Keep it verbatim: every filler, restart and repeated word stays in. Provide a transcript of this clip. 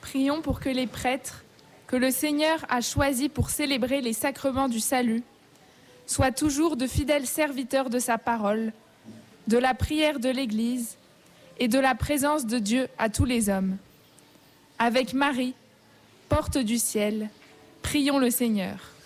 Prions pour que les prêtres, que le Seigneur a choisis pour célébrer les sacrements du salut, soient toujours de fidèles serviteurs de sa parole, de la prière de l'Église et de la présence de Dieu à tous les hommes. Avec Marie, porte du ciel, prions le Seigneur.